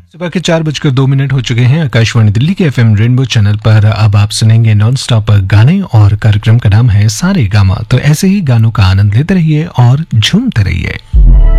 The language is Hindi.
सुबह के 4:02 हो चुके हैं। आकाशवाणी दिल्ली के एफएम रेनबो चैनल पर अब आप सुनेंगे नॉन स्टॉप गाने और कार्यक्रम का नाम है सारे गामा। तो ऐसे ही गानों का आनंद लेते रहिए और झूमते रहिए।